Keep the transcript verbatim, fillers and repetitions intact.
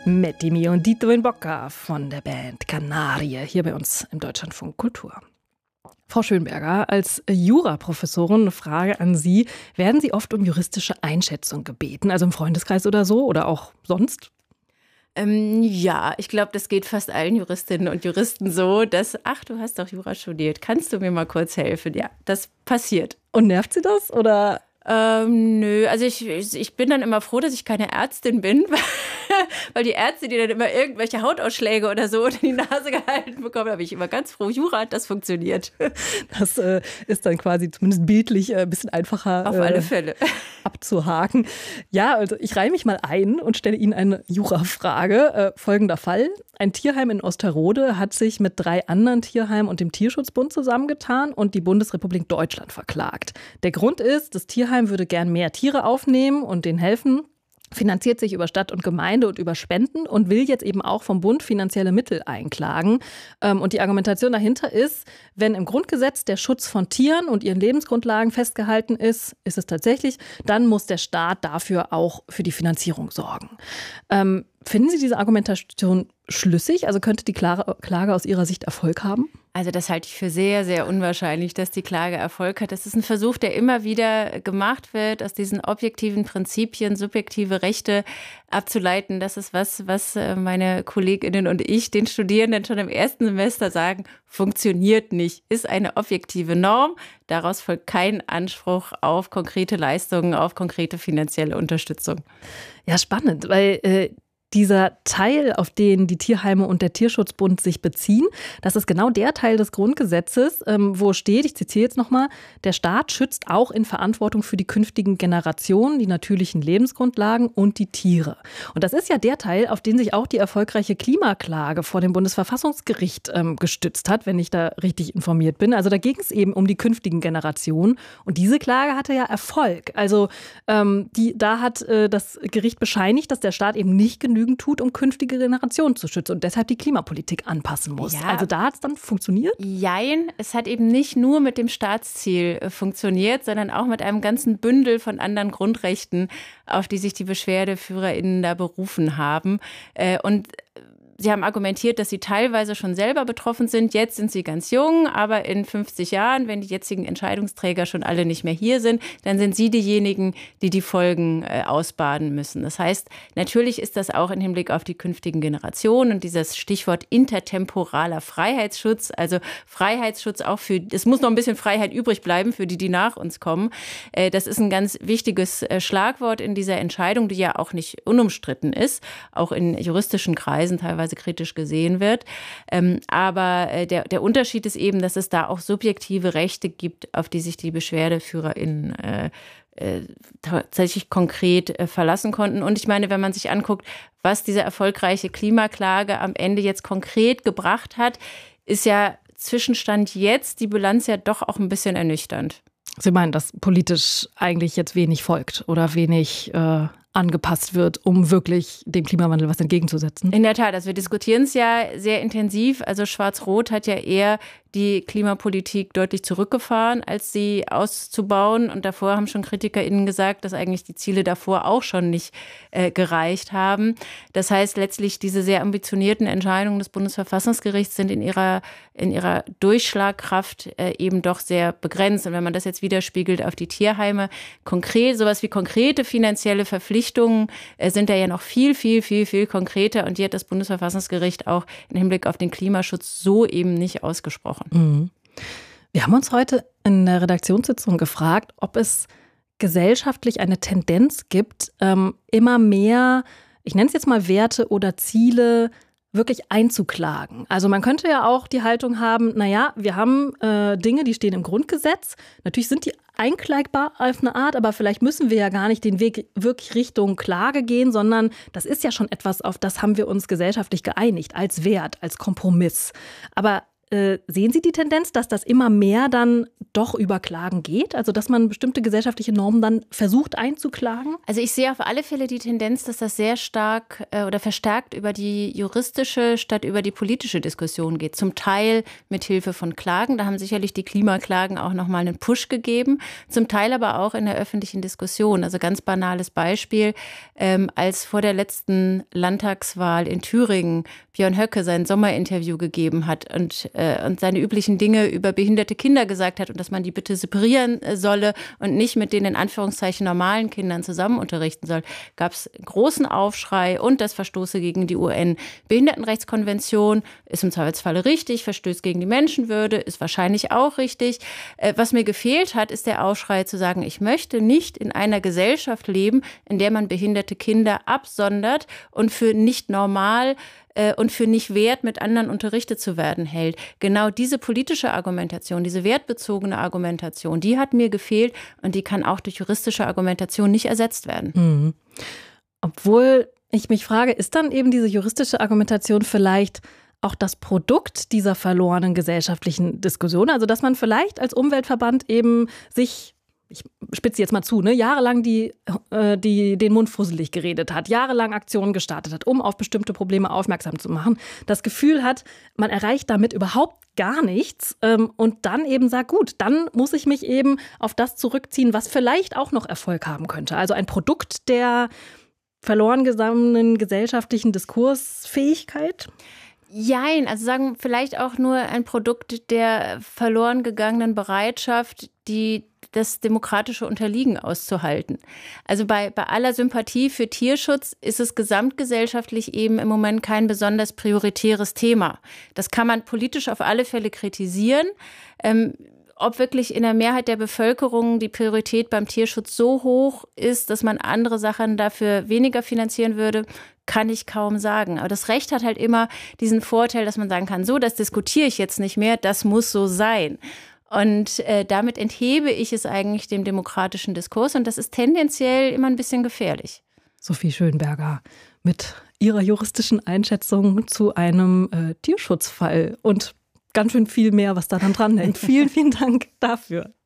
Mit Dimi und Dito in Bocca von der Band Kanarie hier bei uns im Deutschlandfunk Kultur. Frau Schönberger, als Juraprofessorin eine Frage an Sie. Werden Sie oft um juristische Einschätzung gebeten, also im Freundeskreis oder so oder auch sonst? Ähm, ja, ich glaube, das geht fast allen Juristinnen und Juristen so, dass, ach, du hast doch Jura studiert, kannst du mir mal kurz helfen? Ja, das passiert. Und nervt Sie das oder? Ähm, nö, also ich, ich bin dann immer froh, dass ich keine Ärztin bin, weil die Ärzte, die dann immer irgendwelche Hautausschläge oder so unter die Nase gehalten bekommen, da bin ich immer ganz froh. Jura, das funktioniert. Das äh, ist dann quasi zumindest bildlich äh, ein bisschen einfacher Auf alle Fälle. Äh, abzuhaken. Ja, also ich reihe mich mal ein und stelle Ihnen eine Jurafrage. Äh, folgender Fall. Ein Tierheim in Osterode hat sich mit drei anderen Tierheimen und dem Tierschutzbund zusammengetan und die Bundesrepublik Deutschland verklagt. Der Grund ist, das Tierheim würde gern mehr Tiere aufnehmen und denen helfen, finanziert sich über Stadt und Gemeinde und über Spenden und will jetzt eben auch vom Bund finanzielle Mittel einklagen. Und die Argumentation dahinter ist, wenn im Grundgesetz der Schutz von Tieren und ihren Lebensgrundlagen festgehalten ist, ist es tatsächlich, dann muss der Staat dafür auch für die Finanzierung sorgen. Ähm, finden Sie diese Argumentation schlüssig? Also könnte die Klage aus Ihrer Sicht Erfolg haben? Also das halte ich für sehr, sehr unwahrscheinlich, dass die Klage Erfolg hat. Das ist ein Versuch, der immer wieder gemacht wird, aus diesen objektiven Prinzipien subjektive Rechte abzuleiten. Das ist was, was meine KollegInnen und ich den Studierenden schon im ersten Semester sagen, funktioniert nicht, ist eine objektive Norm. Daraus folgt kein Anspruch auf konkrete Leistungen, auf konkrete finanzielle Unterstützung. Ja, spannend, weil äh dieser Teil, auf den die Tierheime und der Tierschutzbund sich beziehen, das ist genau der Teil des Grundgesetzes, wo steht, ich zitiere jetzt nochmal, der Staat schützt auch in Verantwortung für die künftigen Generationen die natürlichen Lebensgrundlagen und die Tiere. Und das ist ja der Teil, auf den sich auch die erfolgreiche Klimaklage vor dem Bundesverfassungsgericht ähm, gestützt hat, wenn ich da richtig informiert bin. Also da ging es eben um die künftigen Generationen. Und diese Klage hatte ja Erfolg. Also ähm, die, da hat äh, das Gericht bescheinigt, dass der Staat eben nicht genügend tut, um künftige Generationen zu schützen und deshalb die Klimapolitik anpassen muss. Ja, also da hat es dann funktioniert? Jein, es hat eben nicht nur mit dem Staatsziel funktioniert, sondern auch mit einem ganzen Bündel von anderen Grundrechten, auf die sich die BeschwerdeführerInnen da berufen haben. Und Sie haben argumentiert, dass Sie teilweise schon selber betroffen sind. Jetzt sind Sie ganz jung, aber in fünfzig Jahren, wenn die jetzigen Entscheidungsträger schon alle nicht mehr hier sind, dann sind Sie diejenigen, die die Folgen äh, ausbaden müssen. Das heißt, natürlich ist das auch im Hinblick auf die künftigen Generationen und dieses Stichwort intertemporaler Freiheitsschutz, also Freiheitsschutz auch für, es muss noch ein bisschen Freiheit übrig bleiben für die, die nach uns kommen. Äh, das ist ein ganz wichtiges äh, Schlagwort in dieser Entscheidung, die ja auch nicht unumstritten ist, auch in juristischen Kreisen teilweise kritisch gesehen wird. Ähm, aber äh, der, der Unterschied ist eben, dass es da auch subjektive Rechte gibt, auf die sich die BeschwerdeführerInnen äh, äh, tatsächlich konkret äh, verlassen konnten. Und ich meine, wenn man sich anguckt, was diese erfolgreiche Klimaklage am Ende jetzt konkret gebracht hat, ist ja Zwischenstand jetzt die Bilanz ja doch auch ein bisschen ernüchternd. Sie meinen, dass politisch eigentlich jetzt wenig folgt oder wenig äh angepasst wird, um wirklich dem Klimawandel was entgegenzusetzen? In der Tat, also wir diskutieren es ja sehr intensiv. Also Schwarz-Rot hat ja eher die Klimapolitik deutlich zurückgefahren, als sie auszubauen. Und davor haben schon KritikerInnen gesagt, dass eigentlich die Ziele davor auch schon nicht äh, gereicht haben. Das heißt, letztlich diese sehr ambitionierten Entscheidungen des Bundesverfassungsgerichts sind in ihrer, in ihrer Durchschlagkraft äh, eben doch sehr begrenzt. Und wenn man das jetzt widerspiegelt auf die Tierheime, konkret, sowas wie konkrete finanzielle Verpflichtungen äh, sind da ja noch viel, viel, viel, viel konkreter. Und die hat das Bundesverfassungsgericht auch im Hinblick auf den Klimaschutz so eben nicht ausgesprochen. Mhm. Wir haben uns heute in der Redaktionssitzung gefragt, ob es gesellschaftlich eine Tendenz gibt, ähm, immer mehr, ich nenne es jetzt mal Werte oder Ziele, wirklich einzuklagen. Also man könnte ja auch die Haltung haben, naja, wir haben äh, Dinge, die stehen im Grundgesetz. Natürlich sind die einklagbar auf eine Art, aber vielleicht müssen wir ja gar nicht den Weg wirklich Richtung Klage gehen, sondern das ist ja schon etwas, auf das haben wir uns gesellschaftlich geeinigt, als Wert, als Kompromiss. Aber Äh, sehen Sie die Tendenz, dass das immer mehr dann doch über Klagen geht? Also dass man bestimmte gesellschaftliche Normen dann versucht einzuklagen? Also ich sehe auf alle Fälle die Tendenz, dass das sehr stark äh, oder verstärkt über die juristische statt über die politische Diskussion geht. Zum Teil mit Hilfe von Klagen. Da haben sicherlich die Klimaklagen auch nochmal einen Push gegeben. Zum Teil aber auch in der öffentlichen Diskussion. Also ganz banales Beispiel, ähm, als vor der letzten Landtagswahl in Thüringen Björn Höcke sein Sommerinterview gegeben hat und äh, und seine üblichen Dinge über behinderte Kinder gesagt hat und dass man die bitte separieren solle und nicht mit den in Anführungszeichen normalen Kindern zusammen unterrichten soll, gab es großen Aufschrei und das Verstoße gegen die U N-Behindertenrechtskonvention, ist im Zweifelsfalle richtig, verstößt gegen die Menschenwürde, ist wahrscheinlich auch richtig. Was mir gefehlt hat, ist der Aufschrei zu sagen, ich möchte nicht in einer Gesellschaft leben, in der man behinderte Kinder absondert und für nicht normal und für nicht wert, mit anderen unterrichtet zu werden hält. Genau diese politische Argumentation, diese wertbezogene Argumentation, die hat mir gefehlt und die kann auch durch juristische Argumentation nicht ersetzt werden. Mhm. Obwohl ich mich frage, ist dann eben diese juristische Argumentation vielleicht auch das Produkt dieser verlorenen gesellschaftlichen Diskussion? Also dass man vielleicht als Umweltverband eben sich, ich spitze jetzt mal zu, ne, jahrelang die, äh, die den Mund fusselig geredet hat, jahrelang Aktionen gestartet hat, um auf bestimmte Probleme aufmerksam zu machen, das Gefühl hat, man erreicht damit überhaupt gar nichts ähm, und dann eben sagt, gut, dann muss ich mich eben auf das zurückziehen, was vielleicht auch noch Erfolg haben könnte. Also ein Produkt der verloren gegangenen gesellschaftlichen Diskursfähigkeit? Jein, also sagen vielleicht auch nur ein Produkt der verloren gegangenen Bereitschaft, die das demokratische Unterliegen auszuhalten. Also bei, bei aller Sympathie für Tierschutz ist es gesamtgesellschaftlich eben im Moment kein besonders prioritäres Thema. Das kann man politisch auf alle Fälle kritisieren. Ähm, ob wirklich in der Mehrheit der Bevölkerung die Priorität beim Tierschutz so hoch ist, dass man andere Sachen dafür weniger finanzieren würde, kann ich kaum sagen. Aber das Recht hat halt immer diesen Vorteil, dass man sagen kann, so, das diskutiere ich jetzt nicht mehr, das muss so sein. Und äh, damit enthebe ich es eigentlich dem demokratischen Diskurs und das ist tendenziell immer ein bisschen gefährlich. Sophie Schönberger mit ihrer juristischen Einschätzung zu einem äh, Tierschutzfall und ganz schön viel mehr, was da dann dran hängt. Vielen, vielen Dank dafür.